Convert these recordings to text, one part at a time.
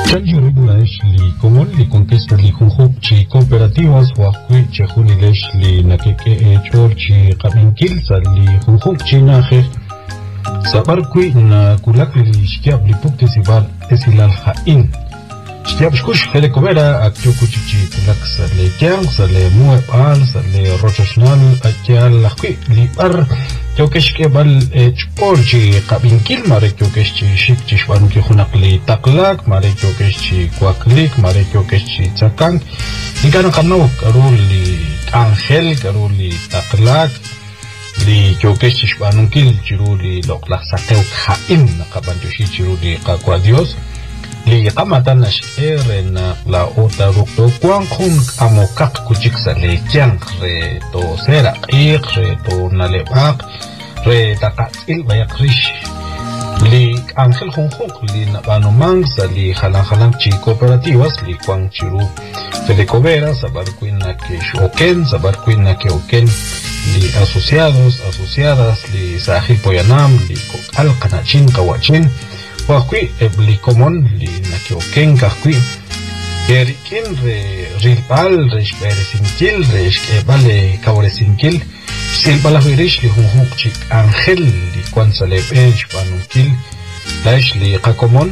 Chanjuribulash li común li conquista li junjup chi cooperativas huaqui chejunilesh li nakeke chor chi qabinkil sa li junjup chi naje sabarqui na kulak li shkiab li pukti sibar esilal hain shkiab shkush fele kobera akyoku chi kulak sa le kyang sa le muepal sa le rochoshnal akyal laqui li bar Kyokesh ke bal chpor chi qabinkil mare kyokesh chi shik chi shbanu ki khunaq li taqlak mare kyokesh chi kwaklik mare kyokesh chi tsakang nikana qanaw karul li angel karul li taqlak li kyokesh chi shbanu kil chiru li loqlaq saqew khaim naqabantushi chiru li qaqwa dios li qamatan ash'eren la ota ruqto kwan khun amokaq kuchik sa le kyang re to sera qiq re to nalebaq re taqatil bayaqrish li angel khunjuq li nabano mangsa li halan chi cooperativas li kwan chiru fedecovera sabarquina que shoken sabarquina que oken li asociadas li sahil poyanam li kokal qanachin qawachin Huaqui li común li nakioken kahqui Erikin re rilpal re shperesinkil re shkebale kauresinkil silbala huirish li junjuq chik angel li kwansaleb shpanunkil laish li qakomon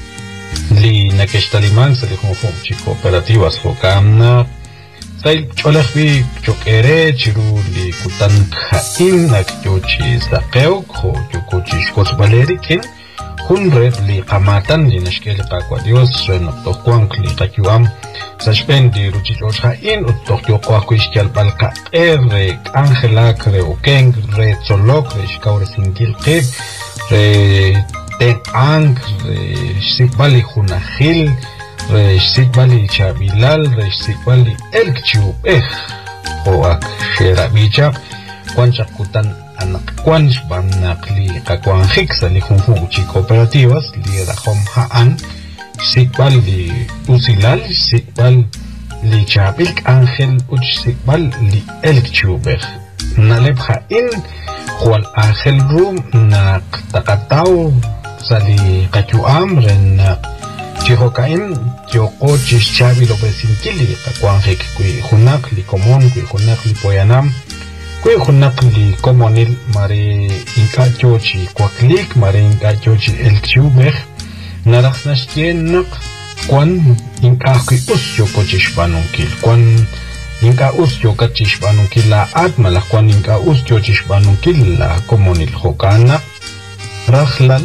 li nakeshtaliman sa li junjuq chik cooperativas fokamna Sail cholakbi chokere chiru li kutan khain nakyochi saqew ko yokochi shkosbalerikin Kun red li qamatan li nashkel qaqwa Dios ren toqwan li qaqiwam sashpen di ruchichosh hain uttoqyo qaqishkel balqa re angela kre okeng re tsolok re shkaure singil qib re ang re sikbali khunahil re sikbali chabilal re sikbali elkchubeh hoak sherabichaq kwanchaq kutan Kwan banakli kakwan hiksa li junjuq chi cooperativas li rajom haan sikbal li usilal sikbal li chabilk angel uch sikbal li elkchubeh naleb hain hual angel rum nak takataw sa li kachuam ren chihokain yoko chis chabilo besinkili kakwan hik kui hunak li komon kui hunak li poyanam Kwe khunaq li komonil mare inka chochi kwaklik mare inka chochi el chubeh naraxnashtienaq kwan inka kwi usyo kochishpanunkil kwan inka usyo kachishpanunkil la atmalaq kwan inka usyo chishpanunkil la komonil hokana raxlal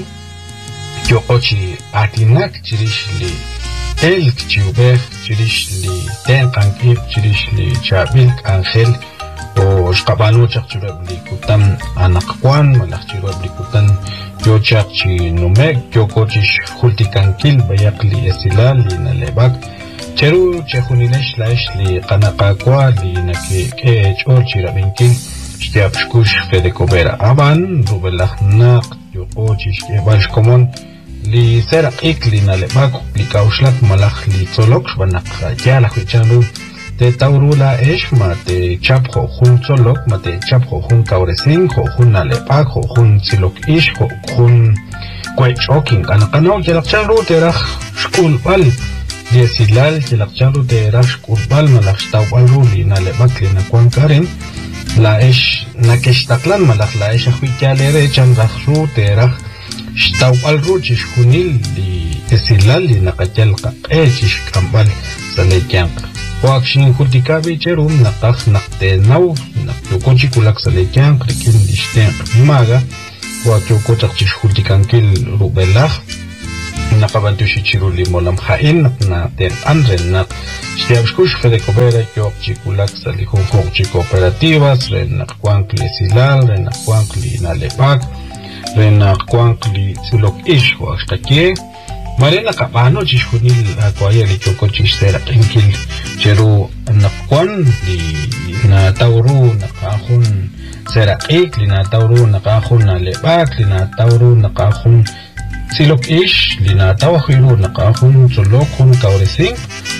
yokochi atinak chirish li el chubeh chirish li tenqankil chirish li chabilk angel o shqabanu chaqchurabli kutan anaqwan malaqchurabli kutan yo chaqchi numek yo kochish hultikankil bayaqli esilal li nalebak cheru chejunilesh laish li qanaqaqwa li nake ch'or chirabinkil shtiapshkush fedecovera aban rubelajnaq yo kochish kebash komon li seraq ik li nalebak li kaushlat malaj li tzolok shbanaq yala huichanru Te taurula esh ma te chap ho hun tsolok ma te chap ho hun kauresin ho hun nalepak ho hun silok ish ho hun kway choking kanakanaw kilakchanru te rach shkul bal Diesilal kilakchanru te rach shkul bal malak shtawbal ru li nalepak li nakwan karin la esh nakeshtaklan malak la esh ahuikyalere chan rach ru te rach shtawbal ru chish hunil li esilal li nakakyalqa chish kambal salekyanq Wakshin kultikabi cherum naqaq naqtenaw naqyokochi kulak salekyan krikin lishten maga wakyokochaq chish kultikankil rubelaj naqabantushi chiru limolam hain naqten anren naq shtiabshkush fedecovera kyoq chikulak salijunjuq chi cooperativas ren naqkwanq li silal ren naqkwanq li nalepak ren naqkwanq li sulok ish waqxqakie Marena kapano chishunil akwaya li choko chisera inkil cheru nakwan li na tauru nakahun sera ik li na tauru nakahun na lebak li na tauru nakahun silok ish li na tawahiru nakahun solokun kauresing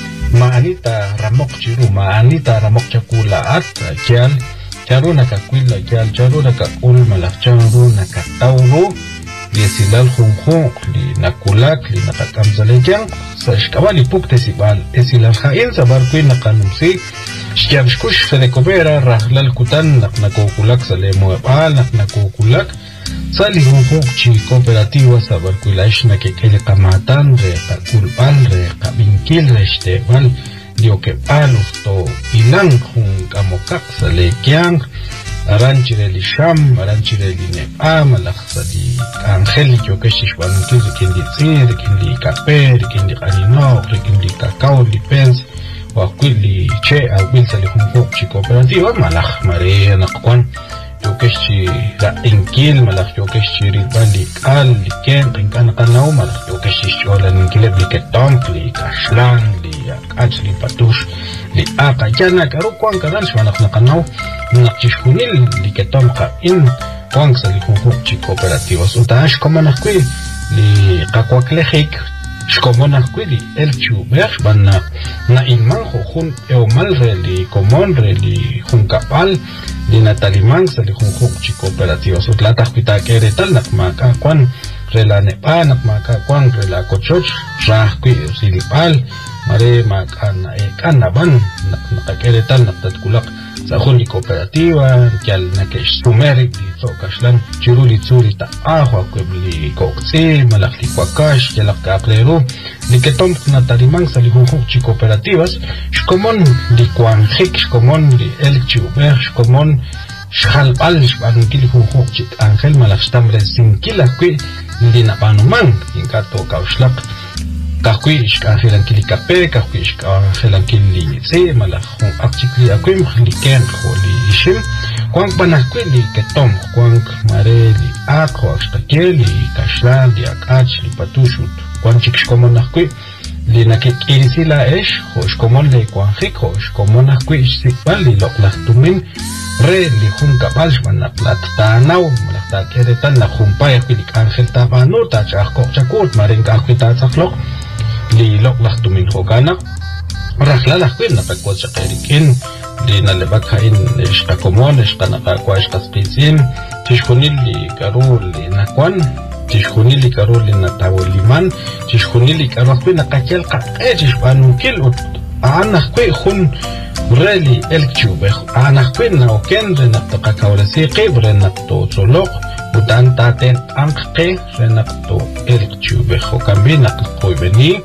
maanita ramok chiru maanita ramok chakula at kyal charu nakakwila kyal charu nakakul malak charu nakatauru Diesilal junjuq li nakulak li nakakamzalekyang xkabali puk tesibal esilal khain sabar kuin naqanumsi xyabshkush fedekobera rahlal kutan naqnakokulak salemuebal naqnakokulak sali hunhuk chi cooperativa sabar kuilash nakekele kamatan re kulbal re kabinkil re shtebal diokebal to ilang hun kamokak sale kyang aranchire li sham aranchire li nepa malakhsadi angel yo keshish bankil kindi tsir kindi kaper kindi anino kindi kakao li pens wa kulli che awil sali hunhuk chi cooperativa malakh mare naqwan yo keshi la inkil malakh yo keshi ribali kal liken rinkan kanau malakh yo keshi chola inkil li ketom li kashlang li akachli patush li akayana karu kwan karan shmalakh naqanau naqchishkunil li ketom qa in kwan sali hunhuk chi cooperativas utash komanakui li qaqwaklejik shkomonakui el chuber banna na inmanjo jun eumal li komon li junkapal li nataliman sali junjuk chi cooperativas utlata quita queretal nakmaka kwan rela nepa nakmaka kwan rela kochoch rahkui silipal mare makana kanaban nakaqueretal naktatkulak sa jun cooperativa kyal nakesh sumerik di sokashlan chiruli tsuri ta ahwa kwebli kokse malakli kwakash yalak kaplero li ketom nataliman sali junjuk chi cooperativas shkomon li kwanjik shkomon li elchuber shkomon shhalbal shbankil junjuk chi angel malakshtamre sinkila kwi li napanuman inkato kaushlak kakui shkahelan kili kape kakui shkahelan kili se malakh akchikli akwim khliken kholi ishim kwang banakui li ketom kwang mare li akho shtakeli kashlan li akach li patushut kwang chikshkomon nakui li nakikirisila esh khoshkomon le kwang khik khoshkomon nakui sikbal li loklahtumin re li junkabal shmanaplat tanaw malakta keretan na jumpay akui li angel tabanu ta chakok chakut maring akui ta tsaklok li loklah tumin hokana rahlalah kuin napagwad sa kerikin li nalibak hain ishkakomon ishkanakakwa ishkaspizin tishkunil li karul li nakwan tishkunil li karul li natawaliman tishkunil li karul kuin nakakyal kakej ishpanukil ut aanah kwe hun reli elkchubeh aanah kuin na oken renaktakakawrasi qib renakto tsolok utan taten angke renakto elkchubeh hokambi nakkoybeni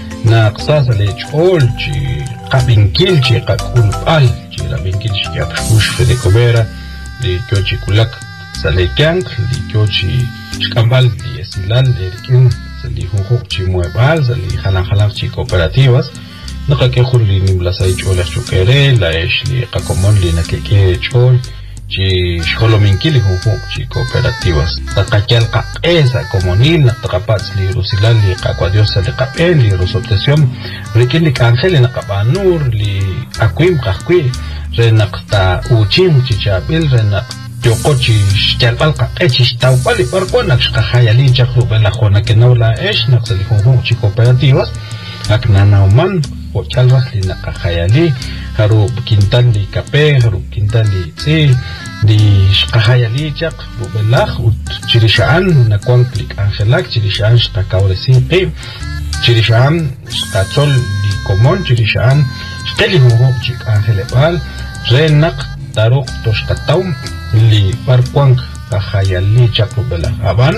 naqsasa lechol chi qabinkil chi qakulpal chi rabinkil chi yapshush fedekobera li kyochi kulak salekyang li kyochi shkambal li esilal lerkin sali hunhuk chi muebal sali halan chi cooperativas naqake khulli nimlasay chol chukere la esh li qakomon li nakeke chol chi shkolominkil hunhuk chi cooperativas taqakyal qaqesa comunil naqtaqapats li rusilal li qaqwadios li qapen li rusoptesión rikin li angel naqabanur li akwim qaqwi renaqta uchim chi chabil renaq yoqochi shtalbal qaqechi shtawpal barkonak shqahayalin chaqrubela khona kenawla esh naqsali hunhuk chi cooperativas aknanauman ochalras li naqahayali harub kintan li kape harub kintan li tsi li shqahayali chaq rubelaj ut chirishaan nakwan klik angelak chirishaan shqakawresin qi chirishaan shqatzol li komon chirishaan shqeli hunhuk chik angelebal renaq taruq toshqataw li barkwan qahayali chaq rubelaj aban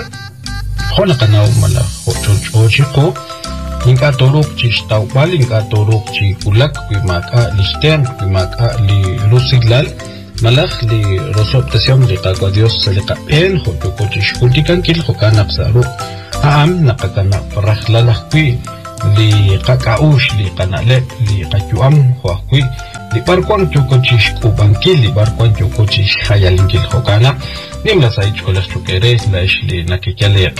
khona qanaw mala chochiqo inka toruk chi shtawbal inka toruk chi kulak kuimaka listen kuimaka li rusiglal malakh li rosoptesión li qaqadios li qapen khotoko chi shkultikan kil khokana qsaru am naqakana rahlalah kui li qaqaush li qanale li qachuam khokui li barkwan choko chi shkubankil li barkwan choko chi khayalinkil khokana nimla sai chkolach chukere la ishli nakikyale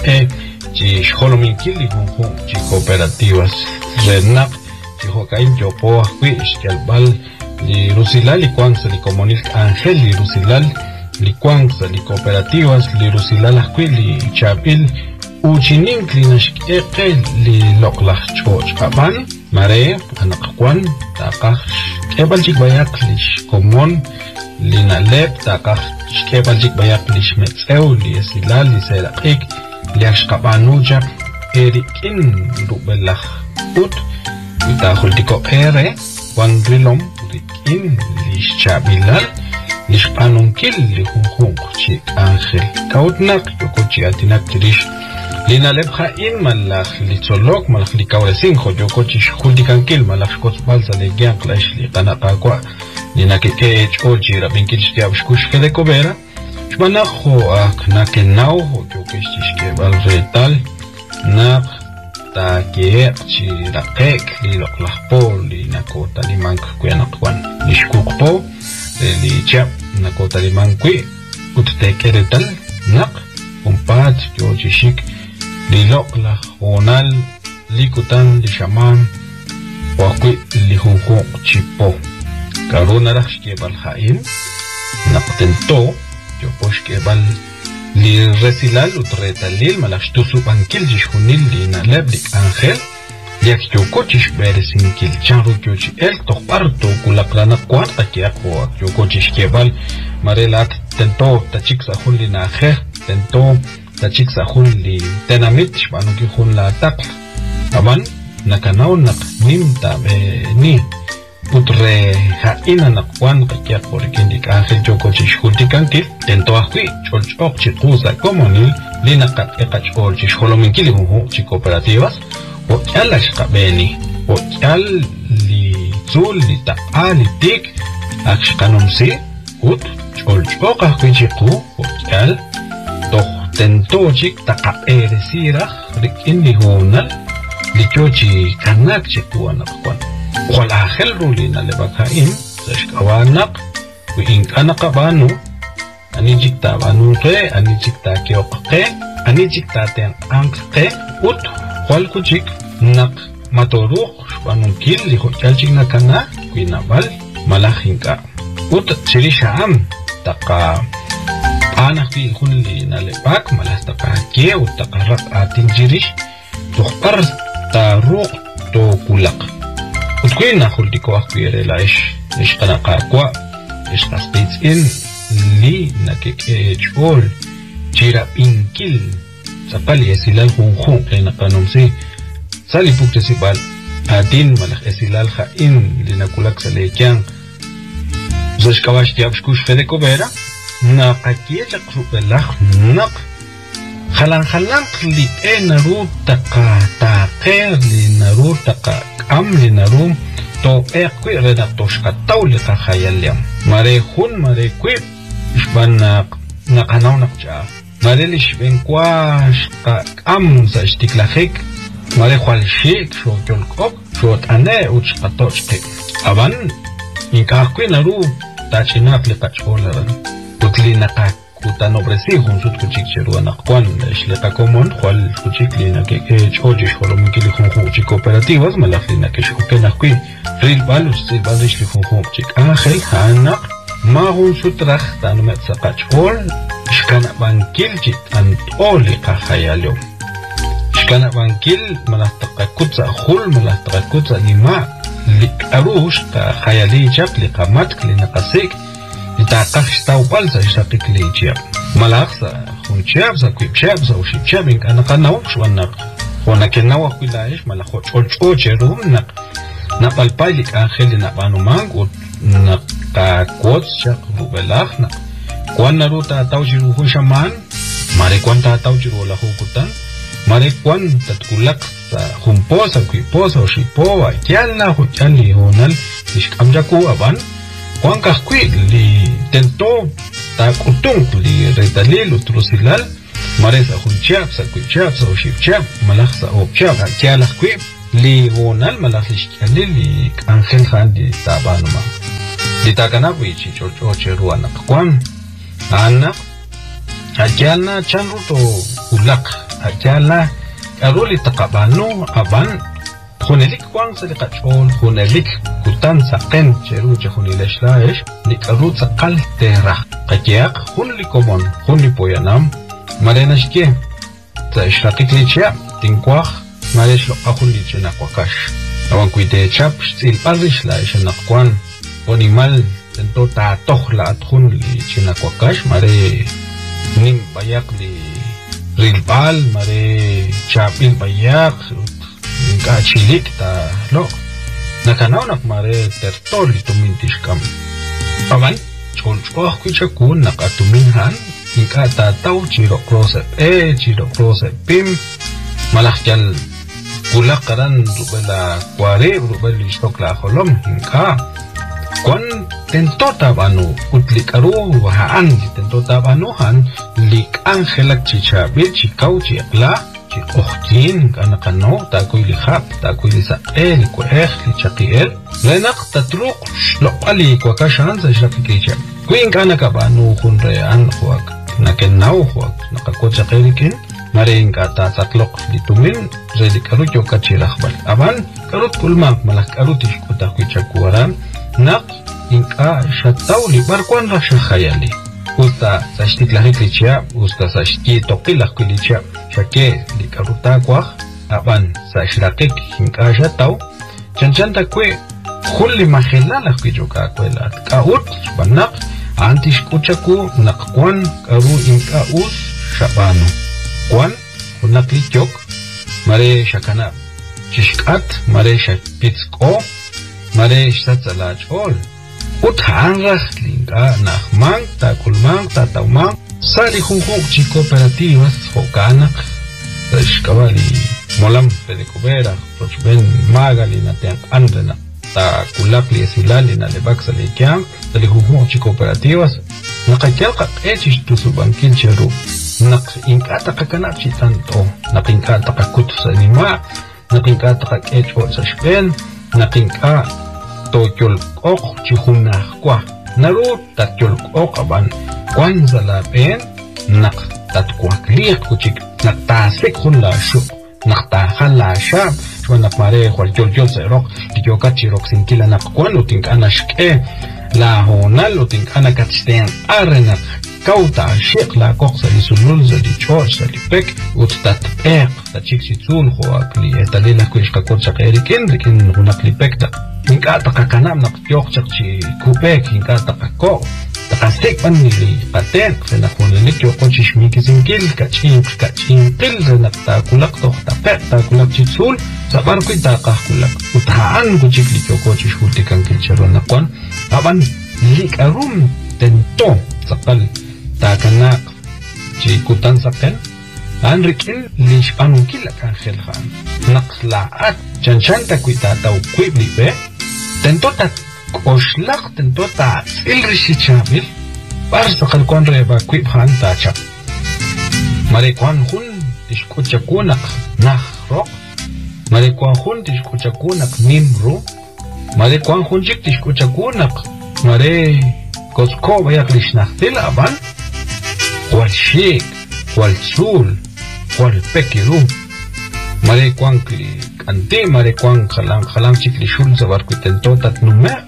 chi shkolominkil li hunhuk chi cooperativas renaq chi hokain chopo hui ishkalbal li rusilal li kwangsa li comunil angel li rusilal li kwangsa li cooperativas li rusilal hui li chabil uchinin li nashkeke li loklach choch kaban mare anaqkwan taqaj kebal chik bayak li shkomon li nalep taqaj kebal chik bayak li shmetzew li esilal li seraqik liashqabanu jak erikin rubelaj ut itahultiko ere Juan Rilom rikin lischabilal lishpanunkil lihunjung chik ángel kautnak yokochi atinak tirish lina lebja in malach litzolok malach likauresin yokochi hultikankil malach kotzbalsa le gianclash li kanakakwa lina kekech ochi rabinkil shtiabshkush kedekobera shmanajo aknakenau yokesh balretal nak ta que chirakek li loklahpo li nakota limank kuyanakwan lishkukpo li chap nakota limankwi uttekeretal nak umpat yojishik li loklah onal likutan li shaman wakwi li hunjo chipo karuna rashke balhaim naktento yoposhke bal li resilal utretalil malashtusu bankil jishunil li naleblik ángel yak yokochish beresin kil chanru kyochi el toparto kulaklana kwanta kiako yokochish kebal marelat tento tachik sahun li naje tento tachik sahun li tenamit shbanu ki hun la tak aban nakanaw nak nimta ni putre haina nakwan kakiak orikindik ángel yokochish hultikankil tento akwi cholchok chikusa komonil linakat ekachol chisholominkili hunhu chikooperativas o kyalash kabeni o kyal li zul li ta'a li tik akshkanumsi ut cholchok akwi chiku o kyal toh tento chik ta'a eresirah rikin li hunal li chochi kanak chiku anakwan wala ángel rulina lebakain sashkawanak وإن قبانو أني جكتا بانو قي أني جكتا كيوق قي أني جكتا تين أنك قي أوت خوالكو جيك نق ماتوروخ شبانو كيل لخوت كالجيك نكنا كوي نبال ملاخينكا أوت شريش عام تقا أنا في خون اللي نالباك ملاح تقا كي وتقا رق آتين جيريش تخبر تاروخ تو كولاق وتكوين ناخل ديكو أخبيري لايش إيش قناقا كوا إيش قصديت إن li nakekechol chira pinkil sapali esilal junjun lena kanomsi sali pukte sibal adin malach esilal khain lena kulak salekian zashkawash tiabshkush fedekobera na qakiya qrubelach nak khalan li enaru taqa taqer li naru taqa am li naru to ekwi redaktosh qatawli khayaliam mare hun mare kwi Ishban nakanaw nakcha. Marelish benkwash am sa istiklachik. Mare khwalshik sho jolkop sho tane uchqatochki. Aban inkakwi naru tachinak liqacholaran. Utli naqak kutanobresi junsut kuchik cheru anaqwan ishliqa komon khwal kuchik lina ke choji sholominkili junju chik cooperativas malaflina ke shokenakwi ril balus silbalish li junju chik ángel hanak Magun sutrach tan metzakachol, shkana bankil jit antoli kahayalyo. Shkana bankil malahtakakutsa hul malahtakakutsa lima lik arush kahayali chap likamat klinakasik litakash tawbalsa shapik lichap. Malaksa hunchap sa kuipchap sa ushipchap ink anakanaw shwanak. Honakenaw akwilayish malakot olchocherum nak napalpay lik ángel napanumang ut nak kakots siya rubelach na kwan na ruta tawjiru ho shaman mare kwan ta tawjiru la hukutan mare kwan tatkulak sa humpo sa kuipo sa shipo wa kyal na ho kyal li honal ishkamjaku aban kwan kakwi li tento ta kutung li retalil utrusilal mare sa hunchap sa kuichap sa shipchap malach sa opchap kyal akwi li honal malach ishkyal li ángel khandi tabanuma Ditakana wichi choche ruana kwan anak ajalna chanruto ulak ajalna aruli takabano aban hunelik kwan salikachol hunelik kutan saqen cheru chehunilesh nikarut saqal tera qayak hunli komon hunli poyanam marenashke ta ishrakiklicha tinkwah maresh lo ahunli chena kwakash awan kuite chap sil parish la ishanakwan Onimal tento tatoh la atjun li chinakwakash mare nim bayak li rilbal mare chapil bayak inkachilik ta lo nakanaw nakmare tertol tumintishkam aban chulchqoh kuchakun nakatuminhan inka tataw chiro close pim malakjal kulakaran rubela kware rubel istok la holom inka kwan tentota banu utlikaru haan tentota banu han lik angelak chicha bichi kauchi akla ochkin kanakano ta kuili khap ta kuili saqel kueh li chaqiel lenak tatruq lopali kwakashan za shakikicha kuin kanaka banu hunre an khwak nakenau khwak nakakocha qerikin maring kata saklok litumin zeli karu yokachirakhbal aban karut kulmak malak karutish kuta kuichakuaran nak inka shataw li barkwan rasha khayali usta sashtik lahiklicha usta sashki toqilak kulicha shake li karuta kwah aban sashrakik inka shataw chanchanta kwe khulli makhilala kujoka kwela kaut banak antish kuchaku nakwan karu inka us shabanu kwan kunaklichok mare shakana chishkat mare shapitsko mare shatsalachol uthanras linga nachmang ta kulmang ta taumang sali junjuk chi cooperativas hokanak shkawali molam pedicubera rochben magalina ten andena ta kulakli silali na lebaksa lekyam sali junjuk chi cooperativas nakakelqa qechish tusubankin cheru nak inkata kakanap chi tanto nak inkata kakutu sa nima nak inkata kakechol sa shpen nak inka tokyol ok chihuna kwa naru takyol ok aban kwanza la pen nak tatkwa kliq kuchik nak tasik hunla shu nak ta khala shab shwana pare khwal jol sa rok tiyoka chirok sinkila nak kwan uting ana shke la honal uting ana katsten arenak kauta shik la koksa li sulul zali chor sali pek utat pek ta chik sitzul khwa kli etalila kuish kakot chaqerikin lekin hunak li pek ta inka takakanam nak yokchak chi kupek inka takako takasik pan nili paten sena kunelik yoko chishmiki sinkil kachin qil renak ta kulak toh ta pek ta kulak chitzul sabar kui ta kah kulak utaan kuchik li yoko chishulti kankil charo nakon aban lik arum tento sakal takanak chi kutan saken anrikin lish anukil kankhel khan naqslaat chanchanta kuita taw kuibli be tentota oshlaq tentota ilrishi chabil barsa qalkon reba kuib khan ta chap mare kwan hun tishkucha kunak nakhro mare kwan hun tishkucha kunak nimru mare kwan hun jik tishkucha kunak mare kosko bayak lishnaqtil aban والشيك والسول والبكيرو ماريكوان كلي أنتي ماريكوان خلام شكل شول زوار كتنتو تتنمق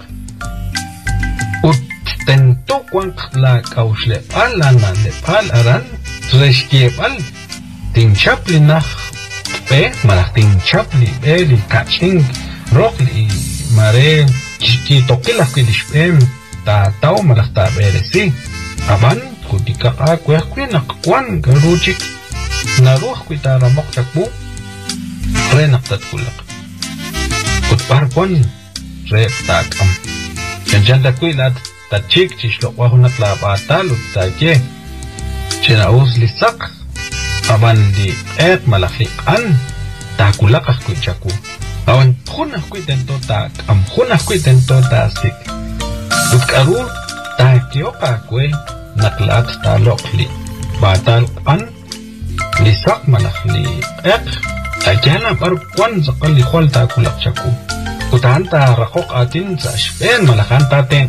وتنتو كوان خلا كوش لبال أنا لبال أران ترشكي بال تنشاب لنخ بي مالك تنشاب لي بي لكاتشين روك لي ماري كي توكيلا كيلش بيم تا تاو مالك تا بيرسي أبان kutika kweh kwinak kwan garuchik naruh kwitara mokchakbu renak tatkulak kutpar kwan rep takam chanchanta kwilat tachik chishlokwa hunak la batal utake chena lisak aban di malaklik an takulak kwichaku awan hunah kwitento takam hunah kwitento tasik utkaru takyoka kwe naklat talokli batal an lisak malakli ajana bar kwan zakali khwal ta kulak chaku utanta rakok atin sa shpen malakan taten